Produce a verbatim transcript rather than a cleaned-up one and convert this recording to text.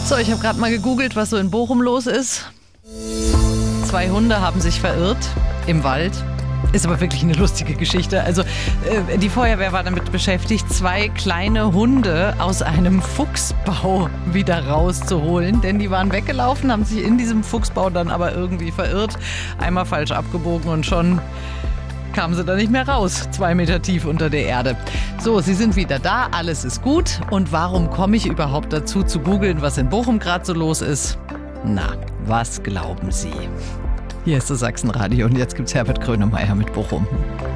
So, ich habe gerade mal gegoogelt, was so in Bochum los ist. Zwei Hunde haben sich verirrt im Wald. Ist aber wirklich eine lustige Geschichte. Also äh, die Feuerwehr war damit beschäftigt, zwei kleine Hunde aus einem Fuchsbau wieder rauszuholen. Denn die waren weggelaufen, haben sich in diesem Fuchsbau dann aber irgendwie verirrt. Einmal falsch abgebogen und schon kamen sie da nicht mehr raus. Zwei Meter tief unter der Erde. So, sie sind wieder da, alles ist gut. Und warum komme ich überhaupt dazu zu googeln, was in Bochum gerade so los ist? Na, was glauben Sie? Hier ist das Sachsenradio und jetzt gibt's Herbert Grönemeyer mit Bochum.